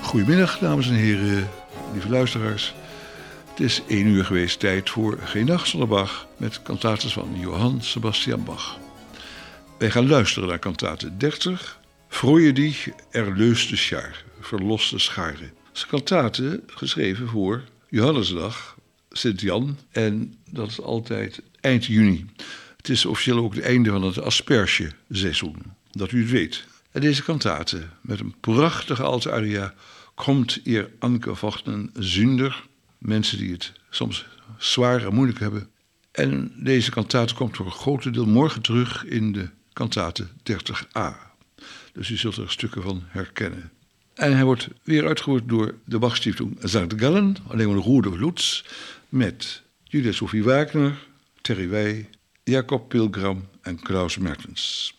Goedemiddag, dames en heren, lieve luisteraars. Het is 1 uur geweest, tijd voor Geen Nacht zonder Bach met kantates van Johann Sebastian Bach. Wij gaan luisteren naar kantate 30, Freue dich, erlöste Schar, verloste schare. Het is een kantate geschreven voor Johannesdag, Sint-Jan, en dat is altijd eind juni. Het is officieel ook het einde van het aspergeseizoen, dat u het weet. En deze kantate met een prachtige alte aria, Komt ihr angefochtenen Sünder, mensen die het soms zwaar en moeilijk hebben. En deze kantate komt voor een groot deel morgen terug in de kantate 30a. Dus u zult er stukken van herkennen. En hij wordt weer uitgevoerd door de Bach-Stiftung St. Gallen, alleen maar Rudolf Lutz, met Julia Sophie Wagner, Terry Wey, Jacob Pilgram en Klaus Mertens.